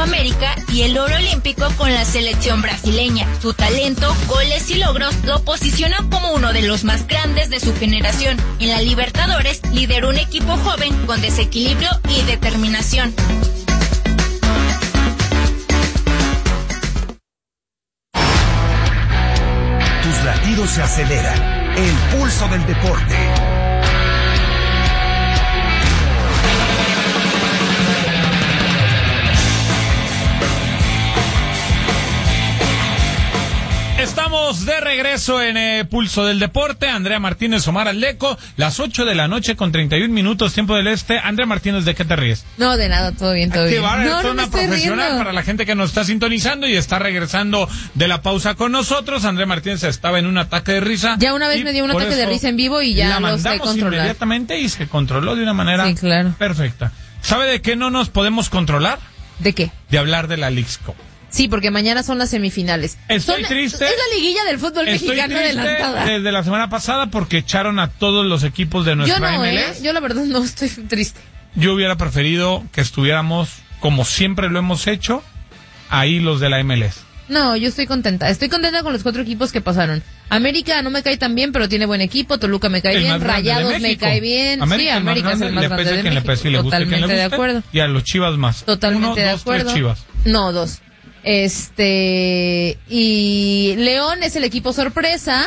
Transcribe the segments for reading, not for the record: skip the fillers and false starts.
Copa América y el oro olímpico con la selección brasileña. Su talento, goles y logros lo posicionan como uno de los más grandes de su generación. En la Libertadores lideró un equipo joven con desequilibrio y determinación. Tus latidos se aceleran. El pulso del deporte. Estamos de regreso en Pulso del Deporte. Andrea Martínez, Omar Aldeco, las 8 de la noche con 31 minutos, tiempo del este. Andrea Martínez, ¿de qué te ríes? No, de nada, todo bien, todo bien. No, una profesional riendo. Para la gente que nos está sintonizando y está regresando de la pausa con nosotros. Andrea Martínez estaba en un ataque de risa. Ya una vez me dio un ataque de risa en vivo y ya lo sé controlar. Inmediatamente y se controló de una manera perfecta. ¿Sabe de qué no nos podemos controlar? ¿De qué? De hablar de la Leagues Cup. Sí, porque mañana son las semifinales. Estoy triste. Es la liguilla del fútbol mexicano adelantada. Desde la semana pasada porque echaron a todos los equipos de nuestra MLS. Yo la verdad no estoy triste. Yo hubiera preferido que estuviéramos, como siempre lo hemos hecho, ahí los de la MLS. No, yo estoy contenta. Estoy contenta con los 4 equipos que pasaron. América no me cae tan bien, pero tiene buen equipo. Toluca me cae bien. Rayados me cae bien. América, sí, América es el más grande de México. Totalmente de acuerdo. Y a los Chivas más. Totalmente de acuerdo. 3 Chivas. No, 2. Y León es el equipo sorpresa.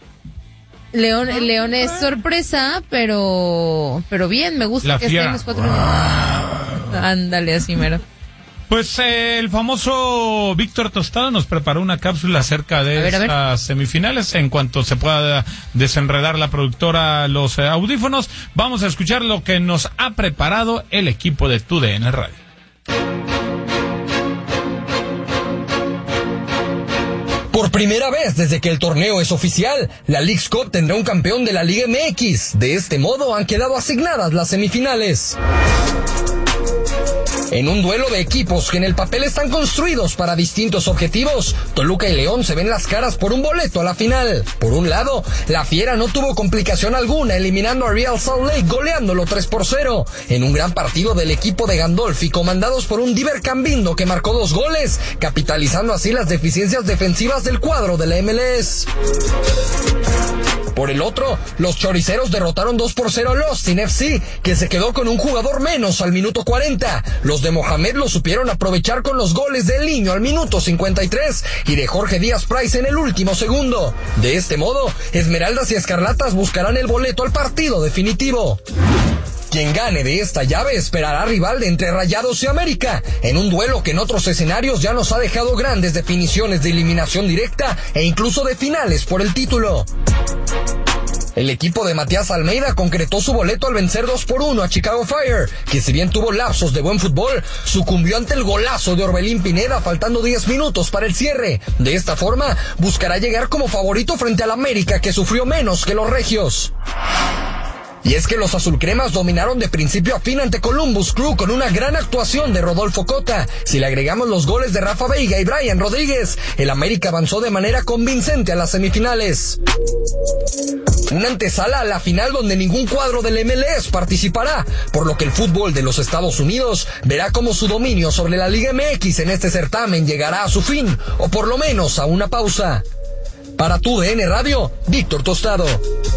León es sorpresa, pero bien, me gusta que estén los 4. Ándale, así mero. Pues el famoso Víctor Tostado nos preparó una cápsula acerca de estas semifinales. En cuanto se pueda desenredar la productora los audífonos, vamos a escuchar lo que nos ha preparado el equipo de TUDN Radio. Por primera vez desde que el torneo es oficial, la Leagues Cup tendrá un campeón de la Liga MX. De este modo han quedado asignadas las semifinales. En un duelo de equipos que en el papel están construidos para distintos objetivos, Toluca y León se ven las caras por un boleto a la final. Por un lado, la Fiera no tuvo complicación alguna, eliminando a Real Salt Lake, goleándolo 3-0, en un gran partido del equipo de Gandolfi, comandados por un Diver Cambindo que marcó 2 goles, capitalizando así las deficiencias defensivas del cuadro de la MLS. Por el otro, los choriceros derrotaron 2-0 al Austin FC, que se quedó con un jugador menos al minuto 40. Los de Mohamed lo supieron aprovechar con los goles del Niño al minuto 53 y de Jorge Díaz Price en el último segundo. De este modo, Esmeraldas y Escarlatas buscarán el boleto al partido definitivo. Quien gane de esta llave esperará rival de entre Rayados y América, en un duelo que en otros escenarios ya nos ha dejado grandes definiciones de eliminación directa e incluso de finales por el título. El equipo de Matías Almeida concretó su boleto al vencer 2-1 a Chicago Fire, que si bien tuvo lapsos de buen fútbol, sucumbió ante el golazo de Orbelín Pineda faltando 10 minutos para el cierre. De esta forma, buscará llegar como favorito frente al América, que sufrió menos que los regios. Y es que los azulcremas dominaron de principio a fin ante Columbus Crew con una gran actuación de Rodolfo Cota. Si le agregamos los goles de Rafa Veiga y Brian Rodríguez, el América avanzó de manera convincente a las semifinales. Una antesala a la final donde ningún cuadro del MLS participará, por lo que el fútbol de los Estados Unidos verá cómo su dominio sobre la Liga MX en este certamen llegará a su fin, o por lo menos a una pausa. Para TUDN Radio, Víctor Tostado.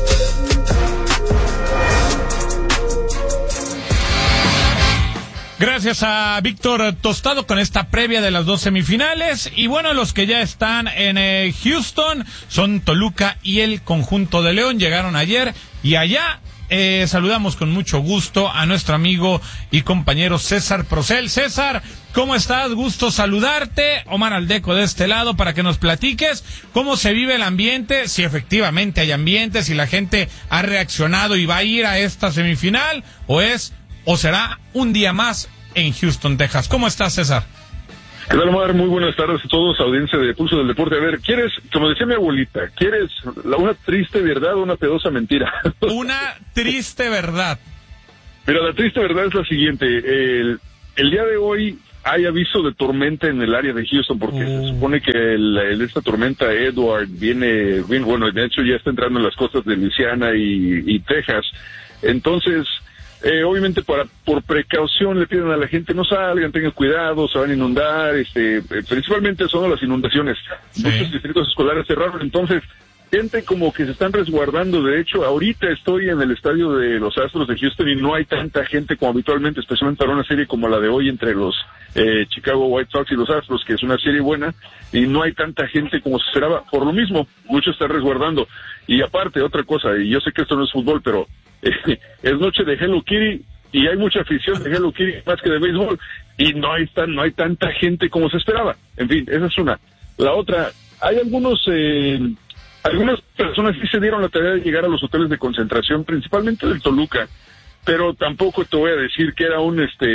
Gracias a Víctor Tostado con esta previa de las 2 semifinales. Y bueno, los que ya están en Houston son Toluca y el conjunto de León. Llegaron ayer y allá saludamos con mucho gusto a nuestro amigo y compañero César Procel. César, ¿cómo estás? Gusto saludarte. Omar Aldeco de este lado para que nos platiques cómo se vive el ambiente, si efectivamente hay ambiente, si la gente ha reaccionado y va a ir a esta semifinal o será un día más en Houston, Texas. ¿Cómo estás, César? ¿Qué tal, Omar? Muy buenas tardes a todos, audiencia de Pulso del Deporte. A ver, ¿quieres, como decía mi abuelita, ¿quieres una triste verdad o una pedosa mentira? Una triste verdad. Mira, la triste verdad es la siguiente. El día de hoy hay aviso de tormenta en el área de Houston porque se supone que esta tormenta Edward viene, bueno, de hecho ya está entrando en las costas de Luisiana y Texas. Entonces, obviamente por precaución le piden a la gente no salgan, tengan cuidado, se van a inundar, principalmente son las inundaciones. Sí. Muchos distritos escolares cerraron, entonces gente como que se están resguardando. De hecho, ahorita estoy en el estadio de los Astros de Houston y no hay tanta gente como habitualmente, especialmente para una serie como la de hoy entre los Chicago White Sox y los Astros, que es una serie buena, y no hay tanta gente como se esperaba. Por lo mismo, muchos están resguardando. Y aparte, otra cosa, y yo sé que esto no es fútbol, pero es noche de Hello Kitty y hay mucha afición de Hello Kitty más que de béisbol, y no hay tanta gente como se esperaba. En fin, esa es una. La otra, hay algunas personas sí se dieron la tarea de llegar a los hoteles de concentración, principalmente del Toluca, pero tampoco te voy a decir que era un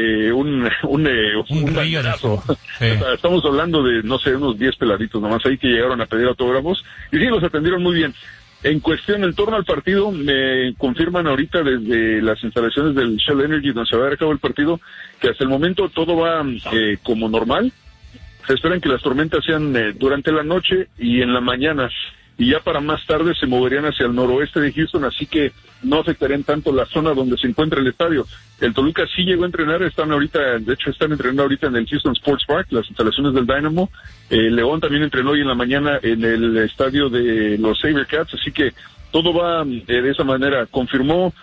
banderazo. Sí. Estamos hablando de, no sé, unos 10 peladitos nomás ahí que llegaron a pedir autógrafos, y sí, los atendieron muy bien. En cuestión, en torno al partido, me confirman ahorita desde las instalaciones del Shell Energy, donde se va a llevar a cabo el partido, que hasta el momento todo va como normal. Se esperan que las tormentas sean durante la noche y en la mañana, y ya para más tarde se moverían hacia el noroeste de Houston, así que no afectarían tanto la zona donde se encuentra el estadio. El Toluca sí llegó a entrenar, están entrenando ahorita en el Houston Sports Park, las instalaciones del Dynamo. León también entrenó hoy en la mañana en el estadio de los SaberCats, así que todo va de esa manera. Confirmó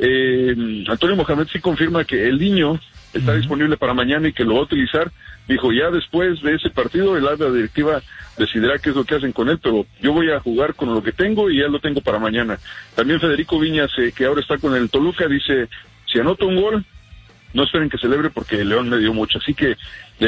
Antonio Mohamed, sí confirma que el niño está disponible para mañana y que lo va a utilizar. Dijo, ya después de ese partido el área directiva decidirá qué es lo que hacen con él, pero yo voy a jugar con lo que tengo y ya lo tengo para mañana. También Federico Viñas, que ahora está con el Toluca, dice, si anota un gol, no esperen que celebre porque León me dio mucho. Así que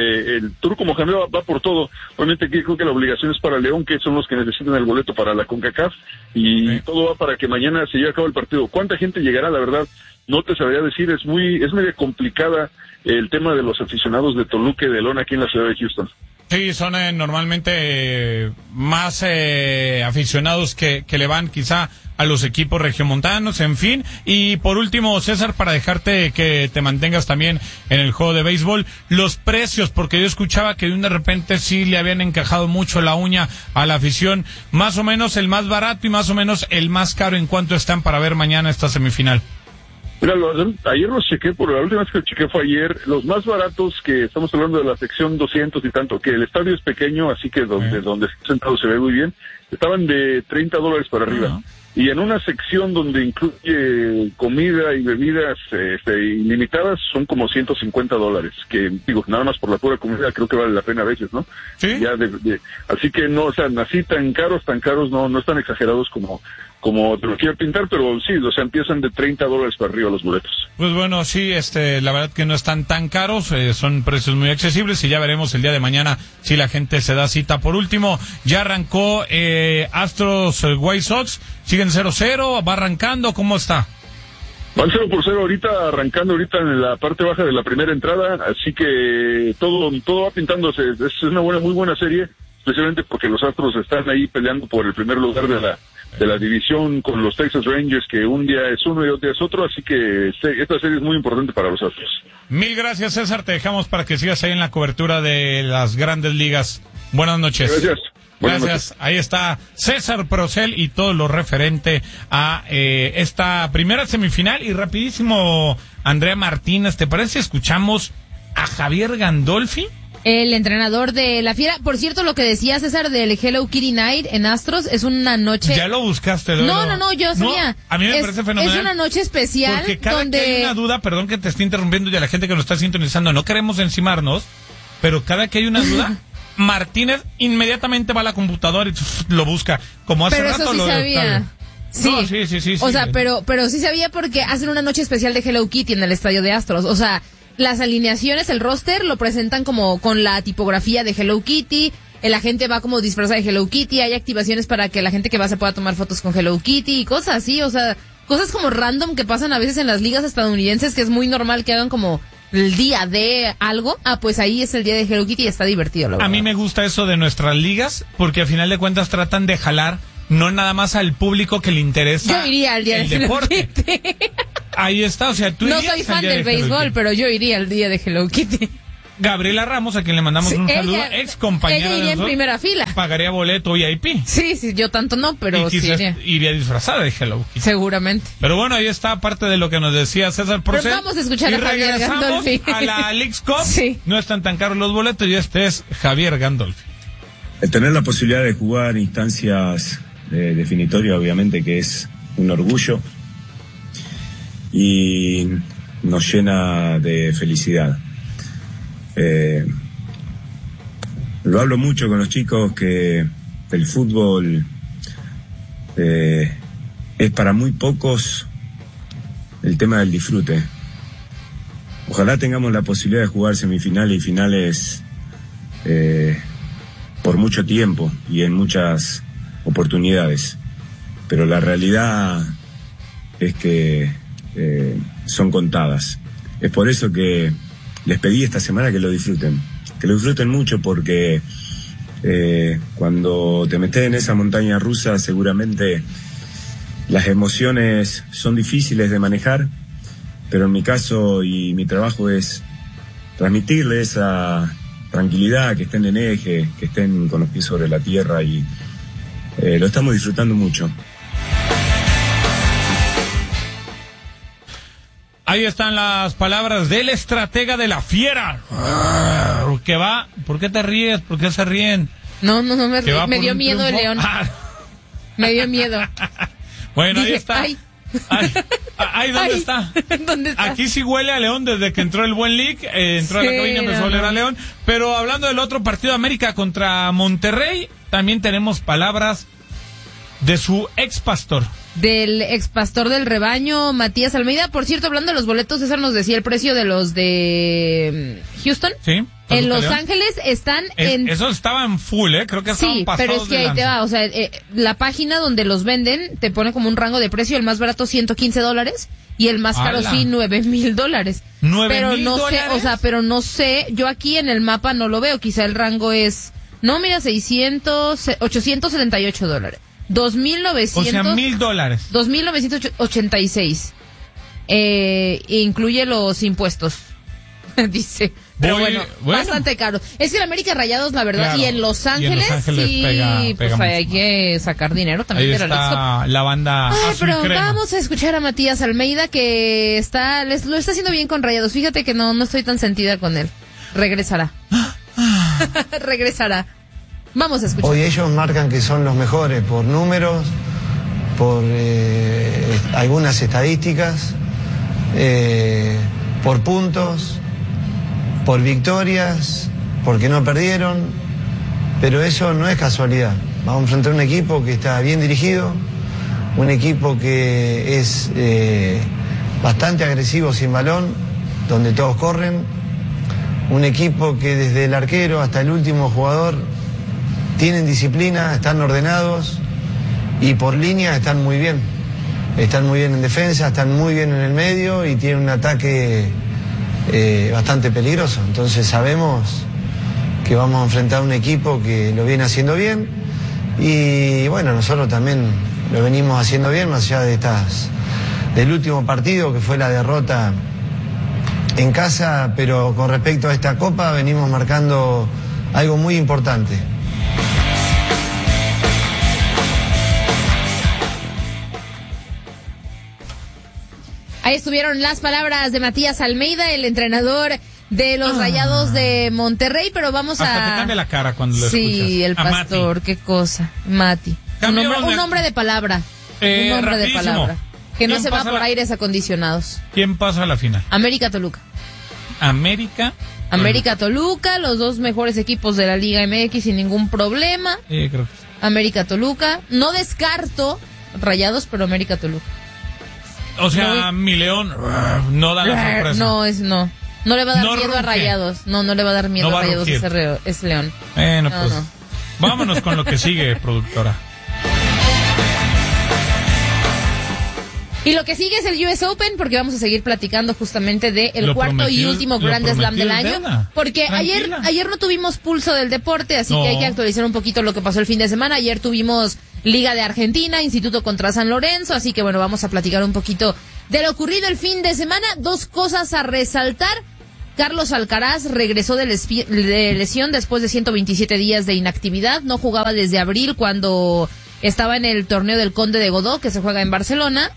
el Turco Mohamed va por todo. Obviamente aquí creo que la obligación es para León, que son los que necesitan el boleto para la CONCACAF, y todo va para que mañana se lleve a cabo el partido. ¿Cuánta gente llegará? La verdad, no te sabría decir, es media complicada el tema de los aficionados de Toluca y de León aquí en la ciudad de Houston. Sí, son normalmente más aficionados que le van quizá a los equipos regiomontanos, en fin. Y por último, César, para dejarte que te mantengas también en el juego de béisbol, los precios, porque yo escuchaba que de repente sí le habían encajado mucho la uña a la afición, más o menos el más barato y más o menos el más caro, ¿en cuánto están para ver mañana esta semifinal? Mira, ayer los chequé, por la última vez que los chequé fue ayer. Los más baratos, que estamos hablando de la sección 200 y tanto, que el estadio es pequeño, así que donde está sentado se ve muy bien, estaban de $30 para arriba. Y en una sección donde incluye comida y bebidas ilimitadas son como $150, que digo, nada más por la pura comida creo que vale la pena a veces, ¿no? Sí. Ya así que no, o sea, así tan caros no están exagerados como te lo quiero pintar, pero sí, o sea, empiezan de $30 para arriba los boletos. Pues bueno, sí, la verdad que no están tan caros, son precios muy accesibles, y ya veremos el día de mañana si la gente se da cita. Por último, ya arrancó Astros White Sox, siguen 0-0, va arrancando, ¿cómo está? Van 0-0 ahorita, arrancando ahorita en la parte baja de la primera entrada, así que todo va pintándose. Es una muy buena serie, especialmente porque los Astros están ahí peleando por el primer lugar de la división con los Texas Rangers, que un día es uno y otro día es otro, así que esta serie es muy importante para los Astros. Mil gracias, César, te dejamos para que sigas ahí en la cobertura de las grandes ligas. Buenas noches. Gracias. Gracias. Ahí está César Procel y todo lo referente a esta primera semifinal. Y rapidísimo, Andrea Martínez, ¿te parece si escuchamos a Javier Gandolfi? El entrenador de la Fiera. Por cierto, lo que decía César del Hello Kitty Night en Astros es una noche... ¿Ya lo buscaste? No, yo sabía. No, a mí me parece fenomenal. Es una noche especial. Porque cada que hay una duda, perdón que te esté interrumpiendo y a la gente que nos está sintonizando, no queremos encimarnos, pero cada que hay una duda... Martínez inmediatamente va a la computadora y lo busca, como hace rato. Pero eso sí sabía. Sí. No, sí. O sea, pero sí sabía, porque hacen una noche especial de Hello Kitty en el estadio de Astros. O sea, las alineaciones, el roster lo presentan como con la tipografía de Hello Kitty. La gente va como disfrazada de Hello Kitty. Hay activaciones para que la gente que va se pueda tomar fotos con Hello Kitty y cosas así. O sea, cosas como random que pasan a veces en las ligas estadounidenses, que es muy normal que hagan como el día de algo. Pues ahí es el día de Hello Kitty y está divertido, la verdad. A mí me gusta eso de nuestras ligas, porque al final de cuentas tratan de jalar no nada más al público que le interesa. Yo iría al día de Hello Kitty. Ahí está, o sea, tú no soy fan del béisbol, pero yo iría al día de Hello Kitty. Gabriela Ramos, a quien le mandamos un saludo, ex compañera ella iría de en nosotros, primera fila. pagaría boleto VIP. Sí, yo tanto no, pero y quizás sí iría disfrazada de Hello Kitty. Seguramente. Pero bueno, ahí está parte de lo que nos decía César Porcel. Pero vamos a escuchar y a Javier regresamos Gandolfi. a la Leagues Cup. Sí. No están tan caros los boletos y este es Javier Gandolfi. El tener la posibilidad de jugar instancias definitorias, obviamente que es un orgullo y nos llena de felicidad. Lo hablo mucho con los chicos que el fútbol es para muy pocos el tema del disfrute. Ojalá tengamos la posibilidad de jugar semifinales y finales por mucho tiempo y en muchas oportunidades, pero la realidad es que son contadas. Es por eso que les pedí esta semana que lo disfruten mucho, porque cuando te metes en esa montaña rusa seguramente las emociones son difíciles de manejar, pero en mi caso y mi trabajo es transmitirle esa tranquilidad, que estén en eje, que estén con los pies sobre la tierra y lo estamos disfrutando mucho. Ahí están las palabras del estratega de la Fiera. Que va, ¿por qué te ríes? ¿Por qué se ríen? No, me dio miedo el león. Me dio miedo. Bueno, dije, ahí está. Ay, ¿dónde está? ¿Dónde está? Aquí sí huele a León desde que entró el buen league, entró a la cabina y empezó a oler a León. Pero hablando del otro partido, América contra Monterrey, también tenemos palabras de su ex pastor. Del ex pastor del rebaño, Matías Almeida. Por cierto, hablando de los boletos, César nos decía el precio de los de Houston. Sí. En Los Ángeles están en... Esos estaban full, creo que estaban pasados. Sí, pero es que ahí te va, o sea, la página donde los venden te pone como un rango de precio, el más barato $115 y el más caro sí $9,000. Pero no sé, o sea, pero no sé, yo aquí en el mapa no lo veo, quizá el rango es, no, mira, $878. $2,900. O sea, $1,000. $2,986. Incluye los impuestos. Dice. Pero bueno, bastante caro. Es que en América Rayados, la verdad, claro, y en Los Ángeles sí, pega pues mucho hay que sacar dinero también. Ahí está la banda pero crema. Vamos a escuchar a Matías Almeida, que lo está haciendo bien con Rayados. Fíjate que no estoy tan sentida con él. Regresará. Regresará. Vamos a escuchar. Hoy ellos marcan que son los mejores por números, por algunas estadísticas, por puntos, por victorias, porque no perdieron, pero eso no es casualidad. Vamos a enfrentar un equipo que está bien dirigido, un equipo que es bastante agresivo sin balón, donde todos corren, un equipo que desde el arquero hasta el último jugador tienen disciplina, están ordenados y por línea están muy bien. Están muy bien en defensa, están muy bien en el medio y tienen un ataque bastante peligroso. Entonces sabemos que vamos a enfrentar a un equipo que lo viene haciendo bien y bueno, nosotros también lo venimos haciendo bien, más allá del último partido que fue la derrota en casa, pero con respecto a esta Copa venimos marcando algo muy importante. Ahí estuvieron las palabras de Matías Almeida, el entrenador de los Rayados de Monterrey, pero vamos Hasta te cambia la cara cuando lo escuchas. Sí, el pastor, Mati. Qué cosa, Mati. Un hombre de palabra. Un hombre de palabra. Que no se va por aires acondicionados. ¿Quién pasa a la final? América Toluca. América Toluca, los dos mejores equipos de la Liga MX sin ningún problema. Creo que sí. América Toluca. No descarto Rayados, pero América Toluca. O sea, mi León no da la sorpresa. No le va a dar miedo a Rayados. No le va a dar miedo a Rayados ese León. Bueno, pues vámonos con lo que sigue, productora. Y lo que sigue es el US Open, porque vamos a seguir platicando justamente del cuarto y último Grand Slam del año. Porque ayer no tuvimos pulso del deporte, así que hay que actualizar un poquito lo que pasó el fin de semana. Ayer tuvimos Liga de Argentina, Instituto contra San Lorenzo, así que bueno, vamos a platicar un poquito de lo ocurrido el fin de semana. Dos cosas a resaltar. Carlos Alcaraz regresó de lesión después de 127 días de inactividad. No jugaba desde abril cuando estaba en el torneo del Conde de Godó, que se juega en Barcelona.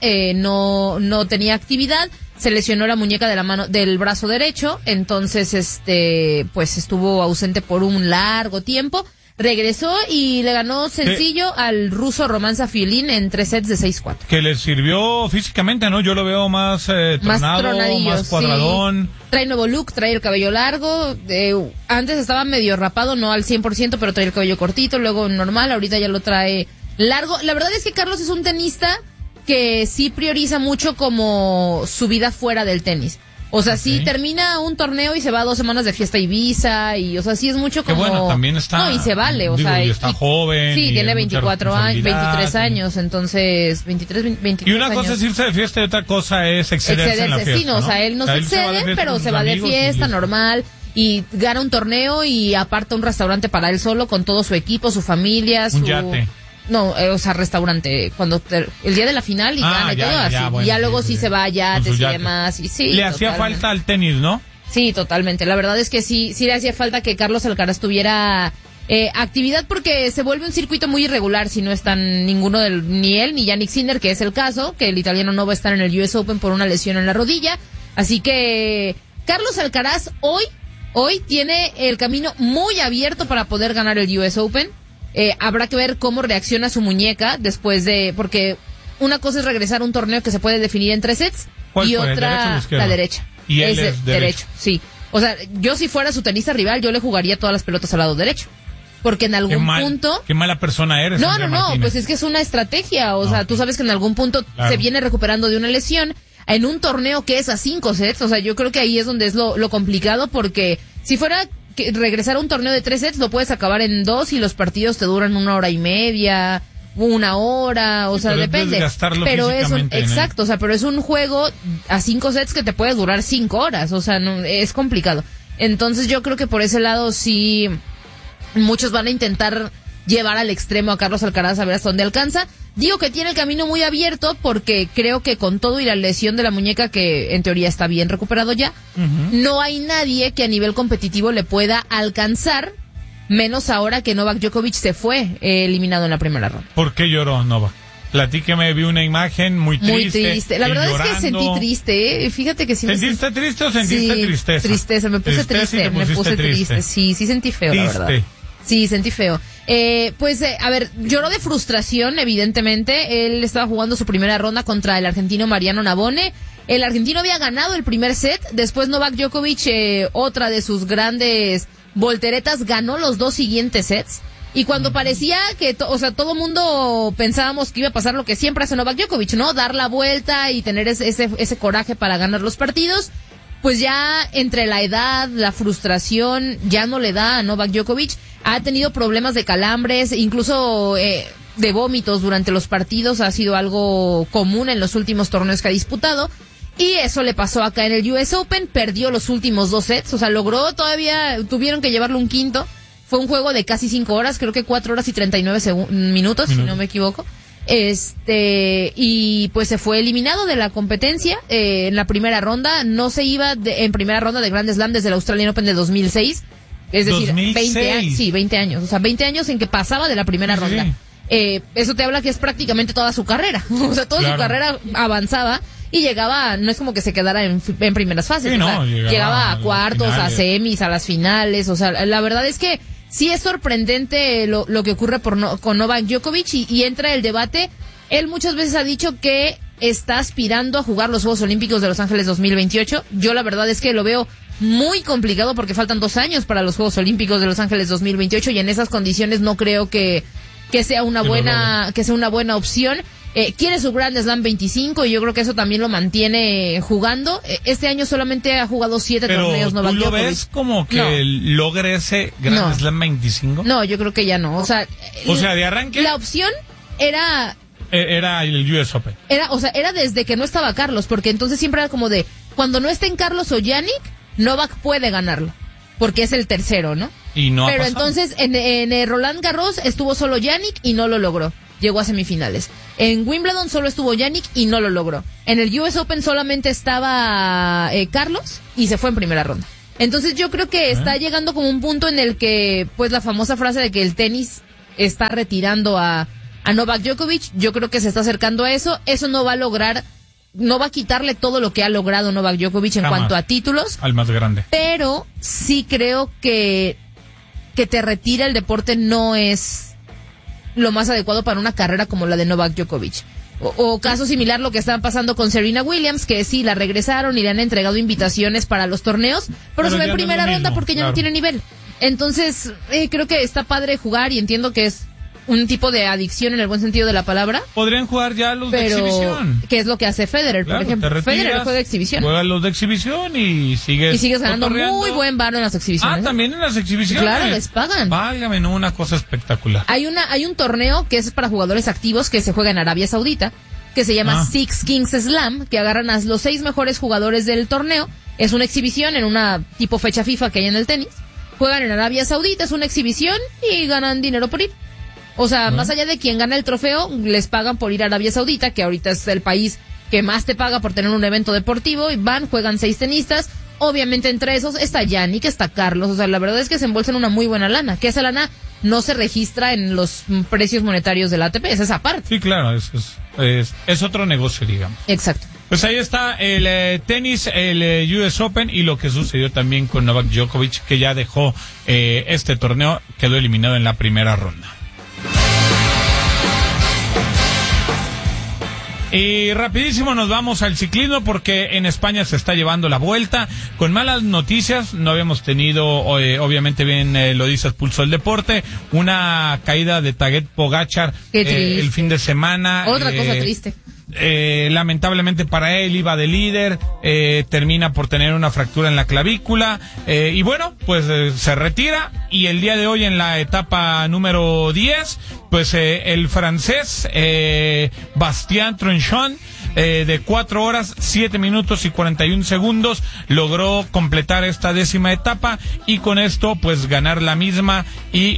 No tenía actividad. Se lesionó la muñeca de la mano, del brazo derecho. Entonces, pues estuvo ausente por un largo tiempo. Regresó y le ganó sencillo al ruso Roman Safiullin en 3 sets de 6-4. Que le sirvió físicamente, ¿no? Yo lo veo más tornado, más cuadradón. Sí. Trae nuevo look, trae el cabello largo. Antes estaba medio rapado, no al 100%, pero trae el cabello cortito, luego normal. Ahorita ya lo trae largo. La verdad es que Carlos es un tenista que sí prioriza mucho como su vida fuera del tenis. O sea, sí termina un torneo y se va 2 semanas de fiesta a Ibiza y, o sea, sí es mucho como... Que bueno, también está... No, y se vale, o sea... Y está joven. Sí, tiene 24 años, 23 años, entonces... 23 Y una cosa es irse de fiesta y otra cosa es excederse en la fiesta, sí, no, o sea, él no se excede, pero se va de fiesta, normal, y gana un torneo y aparta un restaurante para él solo con todo su equipo, su familia, un yate. No, o sea, restaurante, el día de la final y gana y todo así. Bueno, y ya luego sí se va a yates y demás. Y sí, le hacía falta al tenis, ¿no? Sí, totalmente. La verdad es que sí le hacía falta que Carlos Alcaraz tuviera actividad porque se vuelve un circuito muy irregular si no están ni él ni Jannik Sinner, que es el caso, que el italiano no va a estar en el US Open por una lesión en la rodilla. Así que Carlos Alcaraz hoy tiene el camino muy abierto para poder ganar el US Open. Habrá que ver cómo reacciona su muñeca porque una cosa es regresar a un torneo que se puede definir en 3 sets y otra la derecha. Y él es derecho. Sí. O sea, yo si fuera su tenista rival, yo le jugaría todas las pelotas al lado derecho. Porque en algún punto... Qué mala persona eres. No, pues es que es una estrategia. O sea, tú sabes que en algún punto se viene recuperando de una lesión en un torneo que es a 5 sets. O sea, yo creo que ahí es donde es lo complicado porque si fuera... que regresar a un torneo de 3 sets lo puedes acabar en 2 y los partidos te duran 1 hora y media, 1 hora, o sea, pero depende. Pero exacto, o sea, pero es un juego a 5 sets que te puede durar 5 horas, o sea, no, es complicado. Entonces yo creo que por ese lado sí muchos van a intentar llevar al extremo a Carlos Alcaraz a ver hasta dónde alcanza. Digo que tiene el camino muy abierto porque creo que con todo y la lesión de la muñeca, que en teoría está bien recuperado ya, no hay nadie que a nivel competitivo le pueda alcanzar, menos ahora que Novak Djokovic se fue eliminado en la primera ronda. ¿Por qué lloró Novak? Platíqueme, vi una imagen muy triste. Muy triste. La verdad llorando. Es que sentí triste, Fíjate que sí. ¿Sentiste triste o sentiste tristeza? Tristeza, me puse triste. Sí sentí feo, triste. La verdad. Sí, sentí feo. A ver, lloró de frustración, evidentemente. Él estaba jugando su primera ronda contra el argentino Mariano Navone. El argentino había ganado el primer set. Después Novak Djokovic, otra de sus grandes volteretas, ganó los 2 siguientes sets. Y cuando parecía que, todo mundo pensábamos que iba a pasar lo que siempre hace Novak Djokovic, ¿no? Dar la vuelta y tener ese coraje para ganar los partidos. Pues ya entre la edad, la frustración, ya no le da a Novak Djokovic. Ha tenido problemas de calambres, incluso de vómitos durante los partidos. Ha sido algo común en los últimos torneos que ha disputado. Y eso le pasó acá en el US Open. Perdió los últimos 2 sets. O sea, tuvieron que llevarlo un quinto. Fue un juego de casi 5 horas, creo que 4 horas y 39 minutos, si no me equivoco. Y pues se fue eliminado de la competencia en la primera ronda. No se iba en primera ronda de Grand Slam desde el Australian Open de 2006. Es decir, 20 años. O sea, 20 años en que pasaba de la primera ronda. Eso te habla que es prácticamente toda su carrera. O sea, toda su carrera avanzaba y llegaba, no es como que se quedara en primeras fases. Sí, no, llegaba a cuartos, a semis, a las finales. O sea, la verdad es que sí es sorprendente lo que ocurre con Novak Djokovic y entra el debate. Él muchas veces ha dicho que está aspirando a jugar los Juegos Olímpicos de Los Ángeles 2028. Yo la verdad es que lo veo muy complicado porque faltan 2 años para los Juegos Olímpicos de Los Ángeles 2028 y en esas condiciones no creo que sea una buena opción. Quiere su Grand Slam 25 y yo creo que eso también lo mantiene jugando. Este año solamente ha jugado 7 torneos Novak Djokovic. ¿Tú lo ves como que logre ese Grand Slam 25? No, yo creo que ya no. O sea, de arranque la opción era el US Open. Era desde que no estaba Carlos, porque entonces siempre era como de cuando no estén Carlos o Jannik, Novak puede ganarlo, porque es el tercero, ¿no? Y no. Pero entonces en Roland Garros estuvo solo Jannik y no lo logró. Llegó a semifinales. En Wimbledon solo estuvo Jannik y no lo logró. En el US Open solamente estaba Carlos y se fue en primera ronda. Entonces yo creo que está llegando como un punto en el que, pues la famosa frase de que el tenis está retirando a Novak Djokovic, yo creo que se está acercando a eso. Eso no va a quitarle todo lo que ha logrado Novak Djokovic en cuanto a títulos. Al más grande. Pero sí creo que te retira el deporte no es lo más adecuado para una carrera como la de Novak Djokovic. O caso similar lo que está pasando con Serena Williams, que sí, la regresaron y le han entregado invitaciones para los torneos, pero se va en primera ronda porque ya no tiene nivel. Entonces, creo que está padre jugar y entiendo que es un tipo de adicción en el buen sentido de la palabra. Podrían jugar ya los de exhibición. ¿Qué es lo que hace Federer, por ejemplo? Federer juega exhibición. Juega los de exhibición y sigues ganando muy buen varo en las exhibiciones. También en las exhibiciones. Claro, les pagan. Válgame, no, una cosa espectacular. Hay un torneo que es para jugadores activos que se juega en Arabia Saudita, que se llama Six Kings Slam, que agarran a los 6 mejores jugadores del torneo. Es una exhibición en una tipo fecha FIFA que hay en el tenis. Juegan en Arabia Saudita, es una exhibición y ganan dinero por ir. O sea, más allá de quien gana el trofeo, les pagan por ir a Arabia Saudita, que ahorita es el país que más te paga por tener un evento deportivo, y juegan 6 tenistas. Obviamente entre esos está Yannick, está Carlos. O sea, la verdad es que se embolsan una muy buena lana, que esa lana no se registra en los precios monetarios del ATP, es esa parte. Sí, claro, es otro negocio, digamos. Exacto. Pues ahí está el tenis, el US Open y lo que sucedió también con Novak Djokovic, que ya dejó este torneo, quedó eliminado en la primera ronda. Y rapidísimo nos vamos al ciclismo porque en España se está llevando la vuelta con malas noticias. No habíamos tenido, obviamente bien lo dices, Pulso del Deporte, una caída de Tadej Pogačar el fin de semana. Otra cosa triste. Lamentablemente para él iba de líder, termina por tener una fractura en la clavícula y bueno, pues se retira. Y el día de hoy en la etapa número 10, pues el francés Bastien Tronchon de 4 horas, 7 minutos y 41 segundos logró completar esta 10ª etapa y con esto pues ganar la misma. Y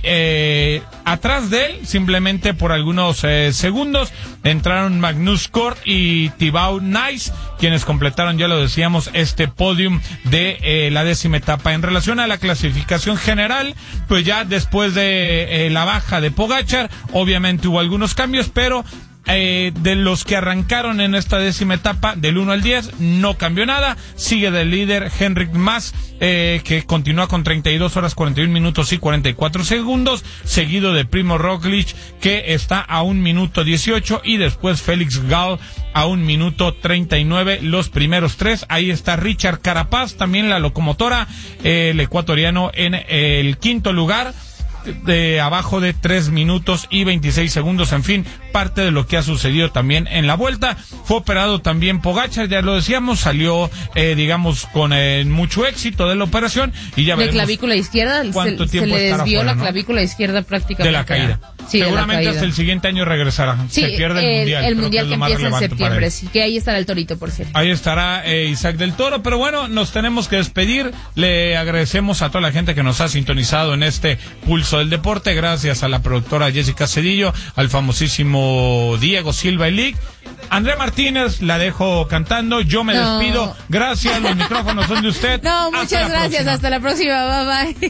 atrás de él, simplemente por algunos segundos, entraron Magnus Cort y Thibaut Nice, quienes completaron, ya lo decíamos, este podium de la 10ª etapa. En relación a la clasificación general, pues ya después de la baja de Pogačar, obviamente hubo algunos cambios, pero de los que arrancaron en esta 10ª etapa, del 1 al 10, no cambió nada. Sigue del líder Henrik Mas, que continúa con 32 horas, 41 minutos y 44 segundos, seguido de Primo Roglic, que está a 1 minuto 18, y después Félix Gall a 1 minuto 39, los primeros 3. Ahí está Richard Carapaz, también la locomotora, el ecuatoriano, en el 5º lugar, de abajo de 3 minutos y 26 segundos. En fin, parte de lo que ha sucedido también en la vuelta. Fue operado también Pogačar, ya lo decíamos, salió digamos con mucho éxito de la operación y ya veremos de clavícula izquierda, cuánto tiempo se le desvió afuera, la clavícula izquierda prácticamente de la caída. Sí, seguramente hasta el siguiente año regresará. Sí, se pierde el mundial que empieza en septiembre, sí, que ahí estará el Torito, por cierto. Ahí estará Isaac del Toro, pero bueno, nos tenemos que despedir. Le agradecemos a toda la gente que nos ha sintonizado en este Pulso del Deporte, gracias a la productora Jessica Cedillo, al famosísimo Diego Silva Elic. Andrea Martínez, la dejo cantando, yo me despido, gracias, los micrófonos son de usted. No, muchas gracias, hasta la próxima, bye bye.